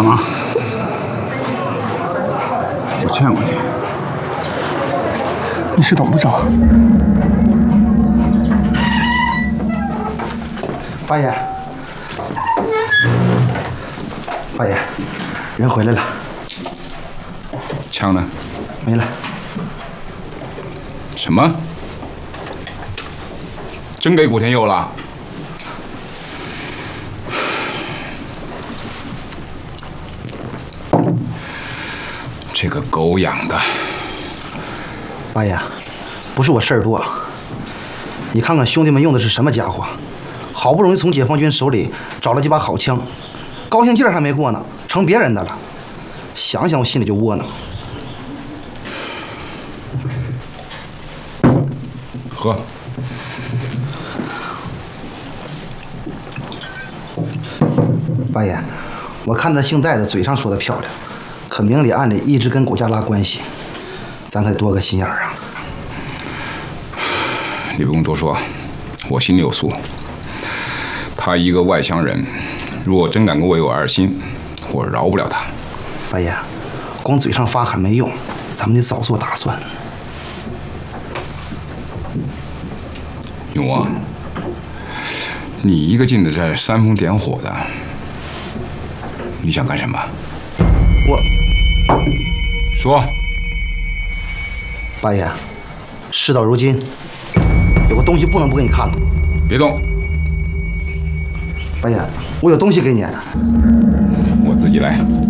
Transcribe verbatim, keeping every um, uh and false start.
什么？我见过你，你是董部长。 八爷，八爷，人回来了。 枪呢？ 没了。 什么？真给古天佑了？这个狗养的！ 八爷，不是我事儿多，你看看兄弟们用的是什么家伙？好不容易从解放军手里找了几把好枪，高兴劲儿还没过呢，成别人的了。想想我心里就窝囊。 喝。 八爷，我看他姓戴的嘴上说的漂亮，可明里暗里一直跟国家拉关系，咱可得多个心眼儿啊。 你不用多说，我心里有数。他一个外乡人，如果真敢跟我有二心，我饶不了他。 八爷，光嘴上发喊没用，咱们得早做打算。 永旺，你一个劲的在煽风点火的，你想干什么？ 我说。 八爷，事到如今，有个东西不能不给你看了。 别动。 八爷，我有东西给你。 我自己来。